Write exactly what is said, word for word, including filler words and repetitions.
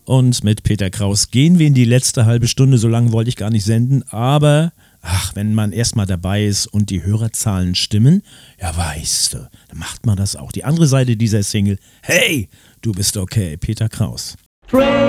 Und mit Peter Kraus gehen wir in die letzte halbe Stunde. So lange wollte ich gar nicht senden, aber ach, wenn man erstmal dabei ist und die Hörerzahlen stimmen, ja weißt du, dann macht man das auch. Die andere Seite dieser Single, hey, du bist okay, Peter Kraus.